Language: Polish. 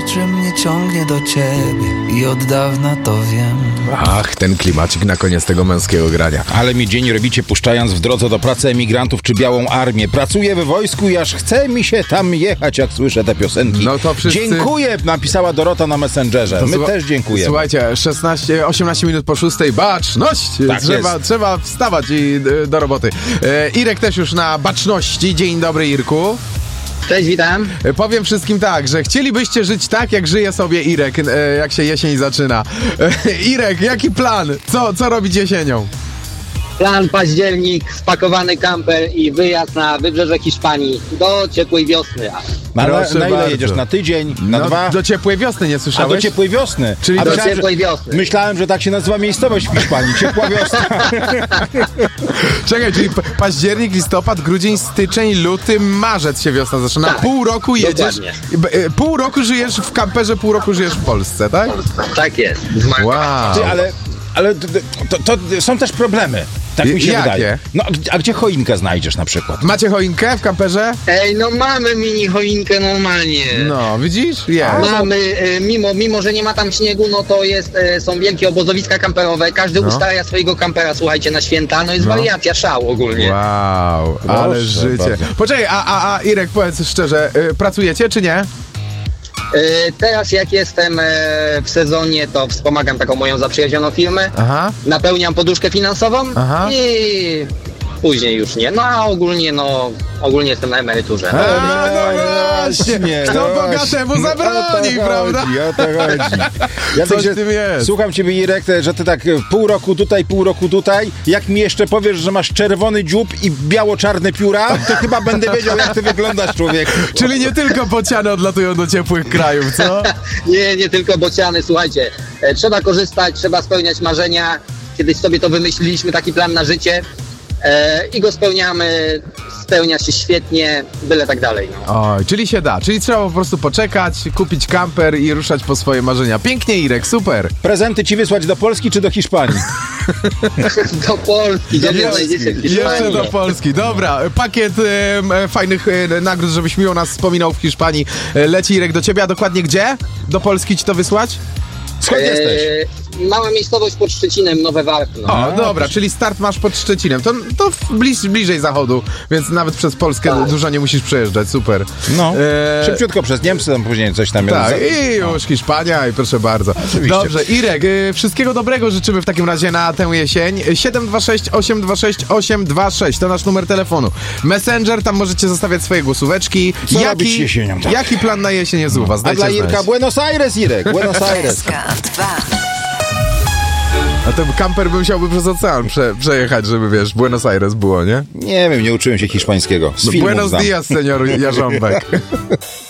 że mnie ciągnie do ciebie i od dawna to wiem. Ach, ten klimacik na koniec tego męskiego grania. Ale mi dzień robicie, puszczając w drodze do pracy emigrantów czy białą armię. Pracuję we wojsku i aż chce mi się tam jechać, jak słyszę te piosenki. No to wszyscy... Dziękuję, napisała Dorota na Messengerze. My też dziękujemy. Słuchajcie, 18 minut po 6. Baczność! Tak Trzeba wstawać i do roboty. Irek też już na baczności. Dzień dobry, Irku. Cześć, witam. Powiem wszystkim tak, że chcielibyście żyć tak, jak żyje sobie Irek, jak się jesień zaczyna. Irek, jaki plan? Co robić jesienią? Plan październik, spakowany kamper i wyjazd na wybrzeże Hiszpanii do ciepłej wiosny. Na ile bardzo. jedziesz? Na tydzień? Na 2? Do ciepłej wiosny, nie słyszałeś? A do ciepłej wiosny. Czyli do ciepłej wiosny. Myślałem, że tak się nazywa miejscowość w Hiszpanii. Ciepła wiosna. Czekaj, czyli październik, listopad, grudzień, styczeń, luty, marzec się wiosna zaczyna. Tak, Pół roku jedziesz. dokładnie. Pół roku żyjesz w kamperze, pół roku żyjesz w Polsce, tak? Tak jest. Wow. Ty, ale to są też problemy. Tak mi się Jakie? wydaje. No, a gdzie choinkę znajdziesz na przykład? Macie choinkę w kamperze? Ej, no mamy mini choinkę normalnie. No, widzisz? Jest. Mamy, mimo że nie ma tam śniegu, no to są wielkie obozowiska kamperowe. Każdy ustawia swojego kampera, słuchajcie, na święta. No jest wariacja, szał ogólnie. Wow, ale Proszę życie. bardzo. Poczekaj, a Irek, powiedz szczerze, pracujecie czy nie? Teraz jak jestem w sezonie, to wspomagam taką moją zaprzyjaźnioną firmę. Aha. Napełniam poduszkę finansową i później już nie. No a ogólnie jestem na emeryturze. Właśnie. Kto bogatemu zabroni, prawda? O to chodzi. Ja Coś tak w tym jest. Słucham ciebie, Irek, że ty tak pół roku tutaj. Jak mi jeszcze powiesz, że masz czerwony dziób i biało-czarne pióra, to chyba będę wiedział, jak ty wyglądasz, człowieku. Czyli nie tylko bociany odlatują do ciepłych krajów, co? Nie tylko bociany, słuchajcie. Trzeba korzystać, trzeba spełniać marzenia. Kiedyś sobie to wymyśliliśmy, taki plan na życie. I go spełniamy, spełnia się świetnie, byle tak dalej. No. Oj, czyli się da. Czyli trzeba po prostu poczekać, kupić kamper i ruszać po swoje marzenia. Pięknie, Irek, super. Prezenty ci wysłać do Polski czy do Hiszpanii? Do Polski, gdzie mnie znajdziecie w Hiszpanii. Jeszcze do Polski. Dobra, pakiet fajnych nagród, żebyś miło nas wspominał w Hiszpanii. Leci, Irek, do ciebie, a dokładnie gdzie? Do Polski ci to wysłać? Skąd jesteś? Mała miejscowość pod Szczecinem, Nowe Warpno. O, dobra, czyli start masz pod Szczecinem. To bliżej zachodu, więc nawet przez Polskę dużo nie musisz przejeżdżać, super. No, szybciutko przez Niemcy, tam później coś tam Tak, i już Hiszpania i proszę bardzo. Oczywiście. Dobrze, Irek, wszystkiego dobrego życzymy w takim razie na tę jesień. 726 826 826 to nasz numer telefonu. Messenger, tam możecie zostawiać swoje głosóweczki. Co robić jesienią, tak? Jaki plan na jesień jest u was? A Dajcie dla znać. Irka Buenos Aires, Irek, Buenos Aires. A ten kamper by musiałby przez ocean przejechać, żeby, wiesz, Buenos Aires było, nie? Nie wiem, nie uczyłem się hiszpańskiego. Z filmów Buenos znam. dias, senior Jarząbek.